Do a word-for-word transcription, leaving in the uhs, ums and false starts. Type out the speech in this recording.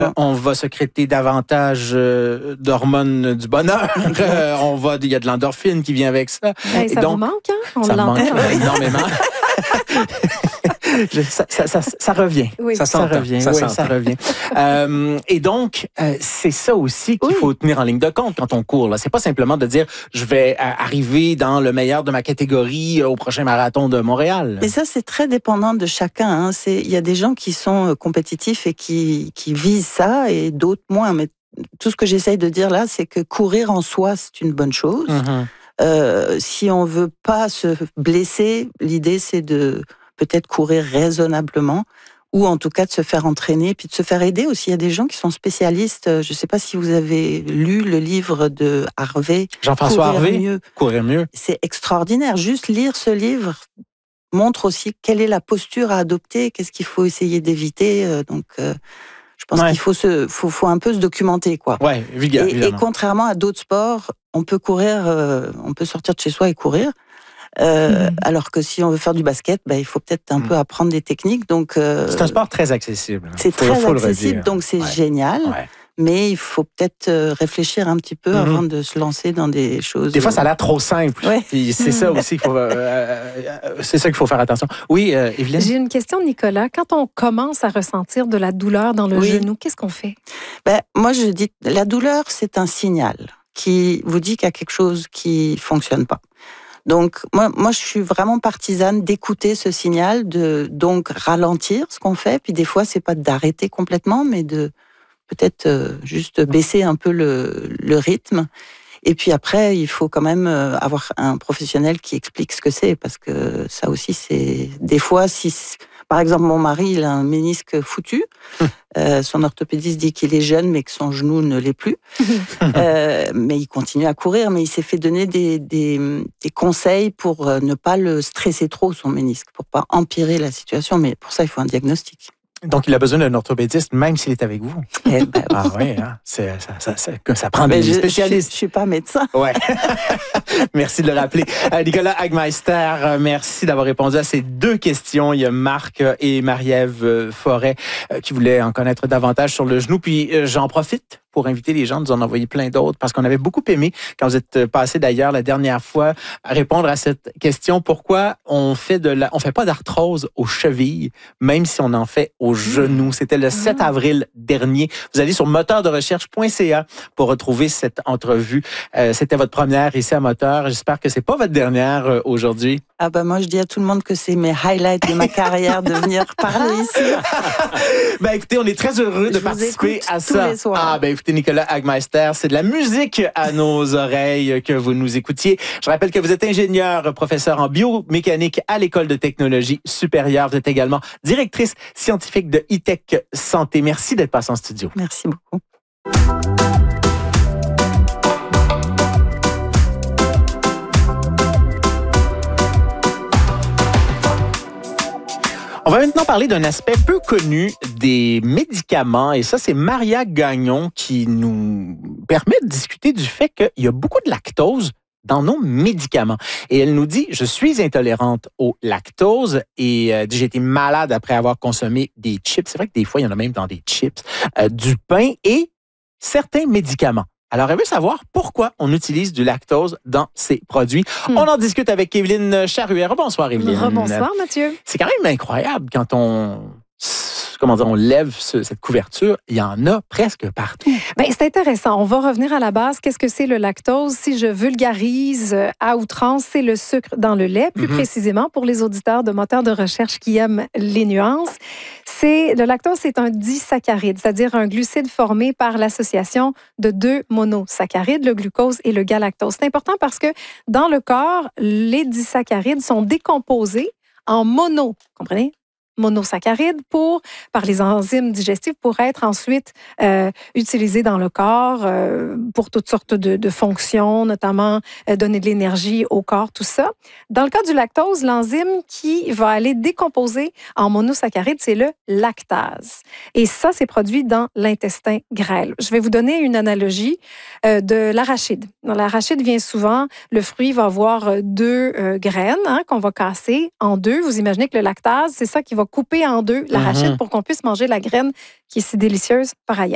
On va sécréter davantage euh, d'hormones du bonheur. euh, on va, il y a de l'endorphine qui vient avec ça. Hey, ça Et donc, vous manque, hein? On ça me l'entend. manque énormément. Je, ça, ça, ça, ça revient. Oui. Ça, ça revient. Ça oui, s'entend. ça revient. euh, et donc, euh, c'est ça aussi qu'il Oui. faut tenir en ligne de compte quand on court. Là. C'est pas simplement de dire je vais euh, arriver dans le meilleur de ma catégorie euh, au prochain marathon de Montréal. Mais ça, c'est très dépendant de chacun. Hein. C'est, il y a des gens qui sont euh, compétitifs et qui, qui visent ça, et d'autres moins. Mais tout ce que j'essaye de dire là, c'est que courir en soi, c'est une bonne chose. Mm-hmm. Euh, si on veut pas se blesser, l'idée, c'est de peut-être courir raisonnablement, ou en tout cas de se faire entraîner, puis de se faire aider aussi. Il y a des gens qui sont spécialistes. Je ne sais pas si vous avez lu le livre de Harvey. Jean-François Courir Harvey, mieux. courir mieux. C'est extraordinaire. Juste lire ce livre montre aussi quelle est la posture à adopter, qu'est-ce qu'il faut essayer d'éviter. Donc, euh, je pense Ouais. qu'il faut, se, faut, faut un peu se documenter, quoi. Ouais, vulgaire, Et, et évidemment. contrairement à d'autres sports, on peut courir, euh, on peut sortir de chez soi et courir. Euh, Mhm. Alors que si on veut faire du basket, ben, il faut peut-être un Mhm. peu apprendre des techniques. Donc, euh, C'est un sport très accessible. c'est Faut- très faut le accessible, redire. donc c'est Ouais. génial. Ouais. Mais il faut peut-être euh, réfléchir un petit peu Mhm. avant de se lancer dans des choses. Des fois, ça a l'air trop simple. Ouais. Puis c'est ça aussi qu'il faut, euh, euh, c'est ça qu'il faut faire attention. Oui, euh, Evelyne? J'ai une question, Nicolas. Quand on commence à ressentir de la douleur dans le Oui. genou, qu'est-ce qu'on fait? Ben, moi, je dis, la douleur, c'est un signal qui vous dit qu'il y a quelque chose qui fonctionne pas. Donc, moi, moi, je suis vraiment partisane d'écouter ce signal, de donc ralentir ce qu'on fait. Puis des fois, c'est pas d'arrêter complètement, mais de peut-être euh, juste baisser un peu le, le rythme. Et puis après, il faut quand même euh, avoir un professionnel qui explique ce que c'est, parce que ça aussi, c'est des fois, si par exemple mon mari, il a un ménisque foutu, euh, son orthopédiste dit qu'il est jeune, mais que son genou ne l'est plus. euh, mais il continue à courir, mais il s'est fait donner des, des, des conseils pour ne pas le stresser trop, son ménisque, pour pas empirer la situation. Mais pour ça, il faut un diagnostic. Donc, il a besoin d'un orthopédiste, même s'il est avec vous. Eh ben, Ah oui, hein? c'est, ça, ça, ça, ça prend mais des je, spécialistes. Je, je suis pas médecin. Ouais. Merci de le rappeler. Euh, Nicolas Hagmeister, euh, merci d'avoir répondu à ces deux questions. Il y a Marc euh, et Marie-Ève euh, Forêt euh, qui voulaient en connaître davantage sur le genou. Puis euh, j'en profite pour inviter les gens de nous en envoyer plein d'autres, parce qu'on avait beaucoup aimé, quand vous êtes passé d'ailleurs la dernière fois, à répondre à cette question, pourquoi on fait de la, on fait pas d'arthrose aux chevilles, même si on en fait aux genoux. C'était le sept avril dernier. Vous allez sur moteur de recherche point c a pour retrouver cette entrevue. Euh, c'était votre première ici à Moteur. J'espère que c'est pas votre dernière euh, aujourd'hui. Ah ben moi, je dis à tout le monde que c'est mes highlights de ma carrière de venir parler ici. Ben écoutez, on est très heureux de Je vous participer écoute à tous ça. les soirs. Ah ben écoutez, Nicolas Hagmeister, c'est de la musique à nos oreilles que vous nous écoutiez. Je rappelle que vous êtes ingénieur, professeur en biomécanique à l'École de technologie supérieure. Vous êtes également directrice scientifique de E-Tech Santé. Merci d'être passé en studio. Merci beaucoup. On va maintenant parler d'un aspect peu connu des médicaments. Et ça, c'est Maria Gagnon qui nous permet de discuter du fait qu'il y a beaucoup de lactose dans nos médicaments. Et elle nous dit, je suis intolérante au lactose et euh, j'ai été malade après avoir consommé des chips. C'est vrai que des fois, il y en a même dans des chips, euh, du pain et certains médicaments. Alors, elle veut savoir pourquoi on utilise du lactose dans ces produits. Hmm. On en discute avec Evelyne Charruet. Bonsoir, Evelyne. Rebonsoir, Mathieu. C'est quand même incroyable quand on, comment dire, on lève ce, cette couverture. Il y en a presque partout. Ben, c'est intéressant. On va revenir à la base. Qu'est-ce que c'est le lactose? Si je vulgarise euh, à outrance, c'est le sucre dans le lait. Plus Mhm. précisément, pour les auditeurs de moteurs de recherche qui aiment les nuances, c'est le lactose, c'est un disaccharide, c'est-à-dire un glucide formé par l'association de deux monosaccharides, le glucose et le galactose. C'est important parce que dans le corps, les disaccharides sont décomposés en mono, comprenez? Monosaccharides pour, par les enzymes digestives pour être ensuite euh, utilisés dans le corps euh, pour toutes sortes de, de fonctions, notamment euh, donner de l'énergie au corps, tout ça. Dans le cas du lactose, l'enzyme qui va aller décomposer en monosaccharides, c'est le lactase. Et ça, c'est produit dans l'intestin grêle. Je vais vous donner une analogie euh, de l'arachide. Dans l'arachide vient souvent, le fruit va avoir deux euh, graines hein, qu'on va casser en deux. Vous imaginez que le lactase, c'est ça qui va couper en deux l'arachide Mhm. pour qu'on puisse manger la graine qui est si délicieuse par ailleurs.